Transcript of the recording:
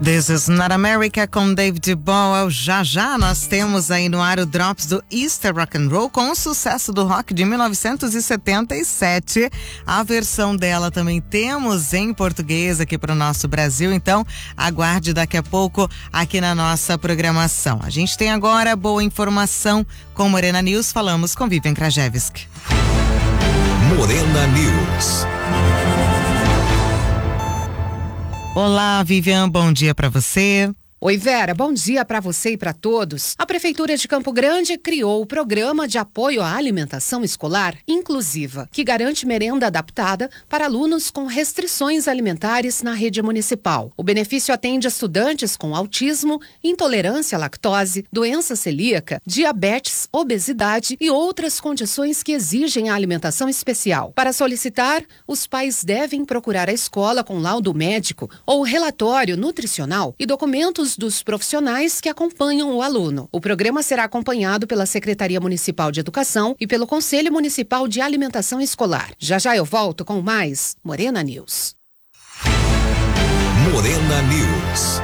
This is Not America com David Bowie. Já nós temos aí no ar o Drops do Easter Rock and Roll com o sucesso do rock de 1977. A versão dela também temos em português aqui para o nosso Brasil, então aguarde daqui a pouco aqui na nossa programação. A gente tem agora boa informação com Morena News, falamos com Vivian Krajewski. Morena News. Olá, Vivian, bom dia para você. Oi, Vera, bom dia para você e para todos. A Prefeitura de Campo Grande criou o Programa de Apoio à Alimentação Escolar Inclusiva, que garante merenda adaptada para alunos com restrições alimentares na rede municipal. O benefício atende estudantes com autismo, intolerância à lactose, doença celíaca, diabetes, obesidade e outras condições que exigem a alimentação especial. Para solicitar, os pais devem procurar a escola com laudo médico ou relatório nutricional e documentos dos profissionais que acompanham o aluno. O programa será acompanhado pela Secretaria Municipal de Educação e pelo Conselho Municipal de Alimentação Escolar. Já eu volto com mais Morena News. Morena News.